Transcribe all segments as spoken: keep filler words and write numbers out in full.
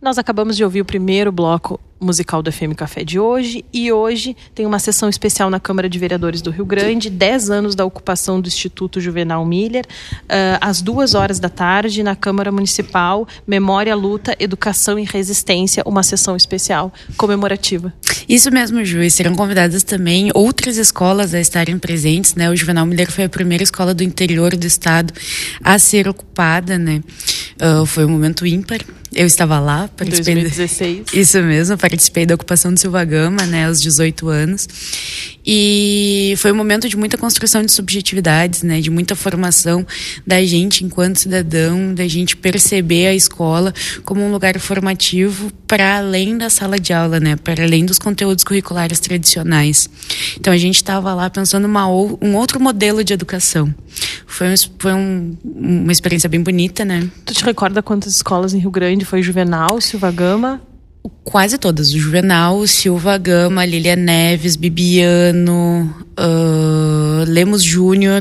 Nós acabamos de ouvir o primeiro bloco musical do F M Café de hoje, e hoje tem uma sessão especial na Câmara de Vereadores do Rio Grande, dez anos da ocupação do Instituto Juvenal Miller, uh, às duas horas da tarde, na Câmara Municipal, Memória, Luta, Educação e Resistência, uma sessão especial comemorativa. Isso mesmo, Ju, e serão convidadas também outras escolas a estarem presentes, né? O Juvenal Miller foi a primeira escola do interior do estado a ser ocupada, né? Uh, foi um momento ímpar. Eu estava lá, participei. Em dois mil e dezesseis. Da... Isso mesmo, participei da ocupação do Silva Gama, né, aos dezoito anos. E foi um momento de muita construção de subjetividades, né, de muita formação da gente enquanto cidadão, da gente perceber a escola como um lugar formativo para além da sala de aula, né, para além dos conteúdos curriculares tradicionais. Então a gente estava lá pensando uma, um outro modelo de educação. Foi, um, foi um, uma experiência bem bonita, né? Tu te recorda quantas escolas em Rio Grande? Foi Juvenal, Silva Gama? Quase todas. O Juvenal, Silva Gama, Lília Neves, Bibiano, uh, Lemos Júnior,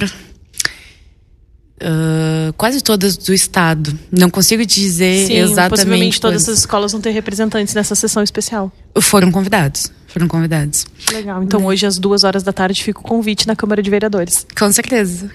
uh, quase todas do estado. Não consigo te dizer. Sim, exatamente. Possivelmente todas essas escolas vão ter representantes nessa sessão especial. Foram convidados. Foram convidados. Legal. Então hoje às duas horas da tarde fica o convite na Câmara de Vereadores. Com certeza.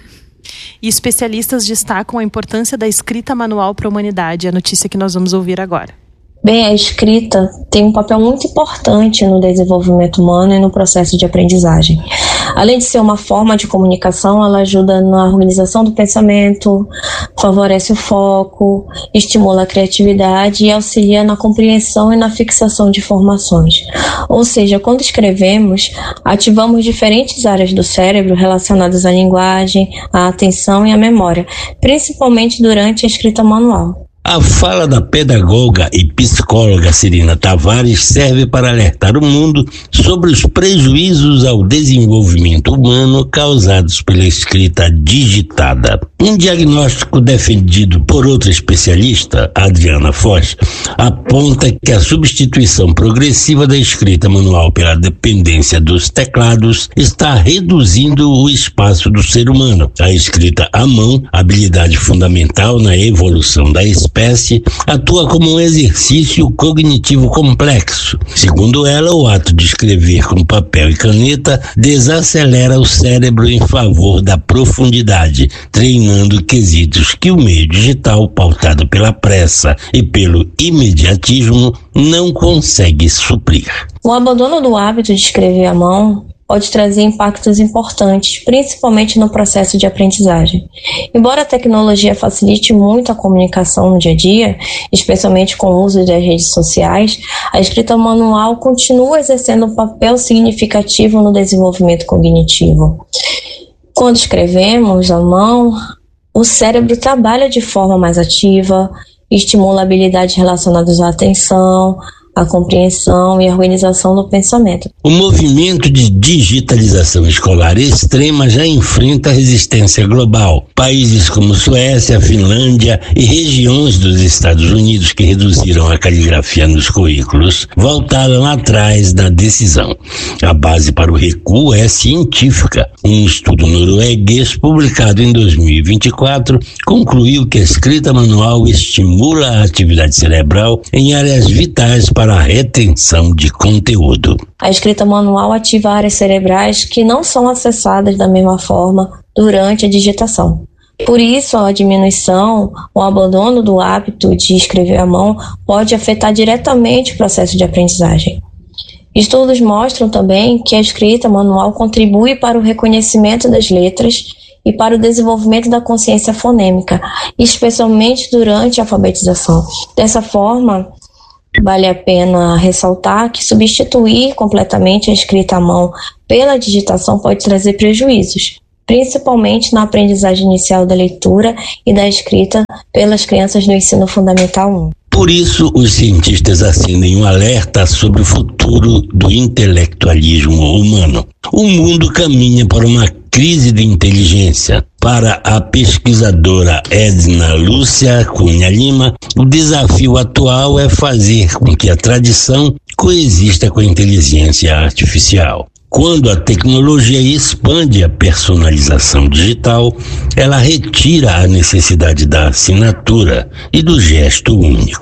E especialistas destacam a importância da escrita manual para a humanidade. É a notícia que nós vamos ouvir agora. Bem, a escrita tem um papel muito importante no desenvolvimento humano e no processo de aprendizagem. Além de ser uma forma de comunicação, ela ajuda na organização do pensamento, favorece o foco, estimula a criatividade e auxilia na compreensão e na fixação de informações. Ou seja, quando escrevemos, ativamos diferentes áreas do cérebro relacionadas à linguagem, à atenção e à memória, principalmente durante a escrita manual. A fala da pedagoga e psicóloga Cirina Tavares serve para alertar o mundo sobre os prejuízos ao desenvolvimento humano causados pela escrita digitada. Um diagnóstico defendido por outra especialista, Adriana Foz, aponta que a substituição progressiva da escrita manual pela dependência dos teclados está reduzindo o espaço do ser humano. A escrita à mão, habilidade fundamental na evolução da espécie, espécie, atua como um exercício cognitivo complexo. Segundo ela, o ato de escrever com papel e caneta desacelera o cérebro em favor da profundidade, treinando quesitos que o meio digital, pautado pela pressa e pelo imediatismo, não consegue suprir. O abandono do hábito de escrever à mão pode trazer impactos importantes, principalmente no processo de aprendizagem. Embora a tecnologia facilite muito a comunicação no dia a dia, especialmente com o uso das redes sociais, a escrita manual continua exercendo um papel significativo no desenvolvimento cognitivo. Quando escrevemos à mão, o cérebro trabalha de forma mais ativa, estimula habilidades relacionadas à atenção, a compreensão e a organização do pensamento. O movimento de digitalização escolar extrema já enfrenta resistência global. Países como Suécia, Finlândia e regiões dos Estados Unidos que reduziram a caligrafia nos currículos voltaram atrás da decisão. A base para o recuo é científica. Um estudo norueguês publicado em dois mil e vinte e quatro concluiu que a escrita manual estimula a atividade cerebral em áreas vitais para para a retenção de conteúdo. A escrita manual ativa áreas cerebrais que não são acessadas da mesma forma durante a digitação. Por isso, a diminuição ou abandono do hábito de escrever à mão pode afetar diretamente o processo de aprendizagem. Estudos mostram também que a escrita manual contribui para o reconhecimento das letras e para o desenvolvimento da consciência fonêmica, especialmente durante a alfabetização. Dessa forma, vale a pena ressaltar que substituir completamente a escrita à mão pela digitação pode trazer prejuízos, principalmente na aprendizagem inicial da leitura e da escrita pelas crianças do ensino fundamental um. Por isso, os cientistas acendem um alerta sobre o futuro do intelectualismo humano. O mundo caminha para uma crise de inteligência. Para a pesquisadora Edna Lúcia Cunha Lima, o desafio atual é fazer com que a tradição coexista com a inteligência artificial. Quando a tecnologia expande a personalização digital, ela retira a necessidade da assinatura e do gesto único.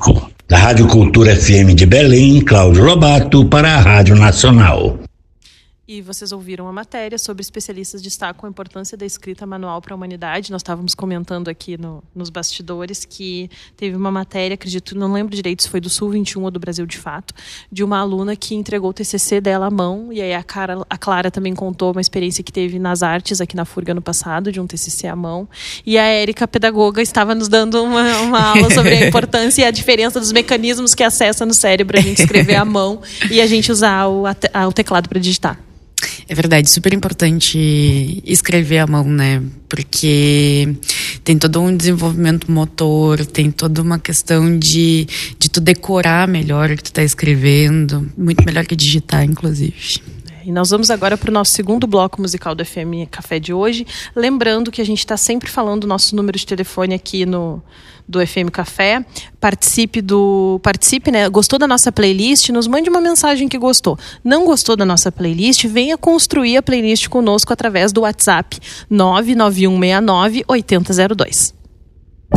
Da Rádio Cultura F M de Belém, Cláudio Lobato para a Rádio Nacional. E vocês ouviram a matéria sobre especialistas destacam a importância da escrita manual para a humanidade. Nós estávamos comentando aqui no, nos bastidores que teve uma matéria, acredito, não lembro direito se foi do Sul vinte e um ou do Brasil de Fato, de uma aluna que entregou o T C C dela à mão. E aí a, cara, a Clara também contou uma experiência que teve nas artes aqui na F U R G ano passado, de um T C C à mão. E a Érica, pedagoga, estava nos dando uma, uma aula sobre a importância e a diferença dos mecanismos que acessa no cérebro a gente escrever à mão e a gente usar o, a, o teclado para digitar. É verdade, super importante escrever à mão, né? Porque tem todo um desenvolvimento motor, tem toda uma questão de, de tu decorar melhor o que tu tá escrevendo, muito melhor que digitar, inclusive. E nós vamos agora para o nosso segundo bloco musical do F M Café de hoje. Lembrando que a gente está sempre falando o nosso número de telefone aqui no do F M Café. Participe do. Participe, né? Gostou da nossa playlist? Nos mande uma mensagem que gostou. Não gostou da nossa playlist? Venha construir a playlist conosco através do WhatsApp nove nove um seis nove oito zero zero dois.